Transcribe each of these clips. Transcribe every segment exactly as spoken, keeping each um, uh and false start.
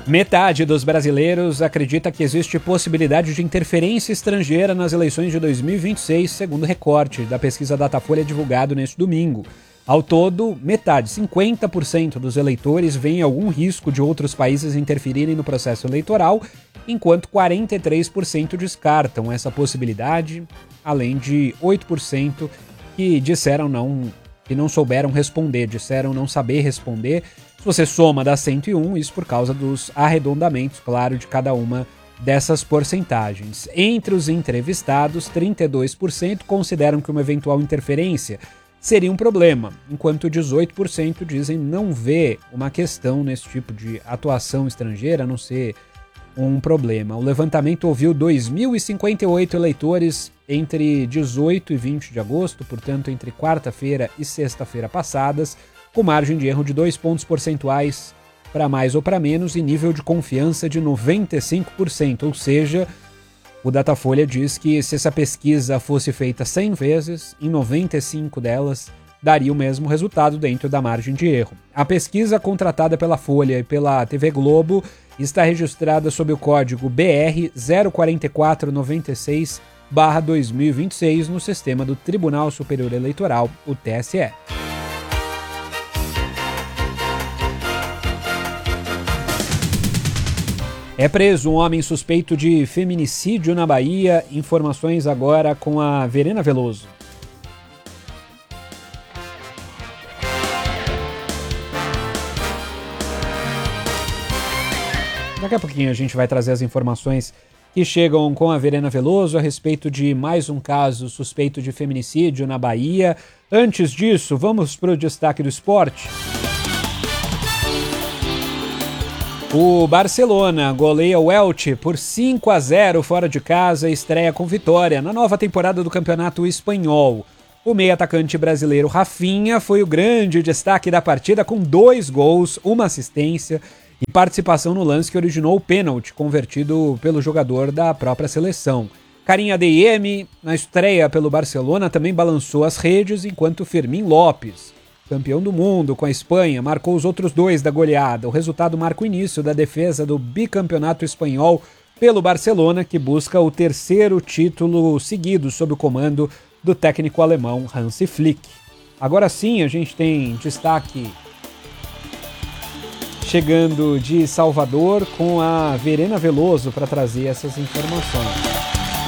Metade dos brasileiros acredita que existe possibilidade de interferência estrangeira nas eleições de dois mil e vinte e seis, segundo o recorte da pesquisa Datafolha divulgado neste domingo. Ao todo, metade, cinquenta por cento dos eleitores veem algum risco de outros países interferirem no processo eleitoral, enquanto quarenta e três por cento descartam essa possibilidade, além de oito por cento que disseram não, que não souberam responder, disseram não saber responder. Se você soma das cento e um, isso por causa dos arredondamentos, claro, de cada uma dessas porcentagens. Entre os entrevistados, trinta e dois por cento consideram que uma eventual interferência seria um problema, enquanto dezoito por cento dizem não ver uma questão nesse tipo de atuação estrangeira, a não ser um problema. O levantamento ouviu dois mil e cinquenta e oito eleitores entre dezoito e vinte de agosto, portanto entre quarta-feira e sexta-feira passadas, com margem de erro de dois pontos percentuais para mais ou para menos e nível de confiança de noventa e cinco por cento, ou seja, o Datafolha diz que se essa pesquisa fosse feita cem vezes, em noventa e cinco delas daria o mesmo resultado dentro da margem de erro. A pesquisa contratada pela Folha e pela T V Globo está registrada sob o código B R zero quatro quatro nove seis barra dois mil e vinte e seis no sistema do Tribunal Superior Eleitoral, o T S E. É preso um homem suspeito de feminicídio na Bahia. Informações agora com a Verena Veloso. Daqui a pouquinho a gente vai trazer as informações que chegam com a Verena Veloso a respeito de mais um caso suspeito de feminicídio na Bahia. Antes disso, vamos para o destaque do esporte. O Barcelona goleia o Elche por cinco a zero fora de casa e estreia com vitória na nova temporada do Campeonato Espanhol. O meio-atacante brasileiro Rafinha foi o grande destaque da partida com dois gols, uma assistência e participação no lance que originou o pênalti convertido pelo jogador da própria seleção. Karim Adeyemi, na estreia pelo Barcelona, também balançou as redes, enquanto Fermín Lopes, campeão do mundo com a Espanha, marcou os outros dois da goleada. O resultado marca o início da defesa do bicampeonato espanhol pelo Barcelona, que busca o terceiro título seguido sob o comando do técnico alemão Hansi Flick. Agora sim, a gente tem destaque chegando de Salvador com a Verena Veloso para trazer essas informações.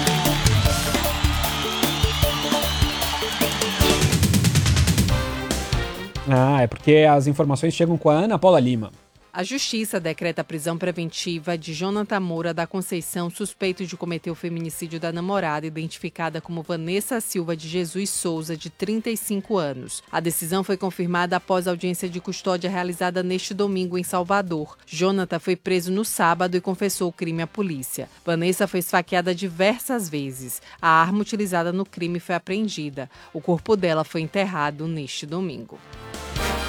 Ah, é porque as informações chegam com a Ana Paula Lima. A Justiça decreta a prisão preventiva de Jonathan Moura da Conceição, suspeito de cometer o feminicídio da namorada, identificada como Vanessa Silva de Jesus Souza, de trinta e cinco anos. A decisão foi confirmada após a audiência de custódia realizada neste domingo em Salvador. Jonathan foi preso no sábado e confessou o crime à polícia. Vanessa foi esfaqueada diversas vezes. A arma utilizada no crime foi apreendida. O corpo dela foi enterrado neste domingo.